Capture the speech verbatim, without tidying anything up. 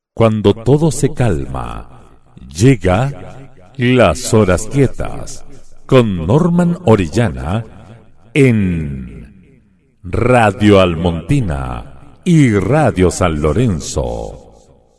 Cuando todo se calma, llega Las Horas Quietas con Norman Orellana en Radio Almontina y Radio San Lorenzo.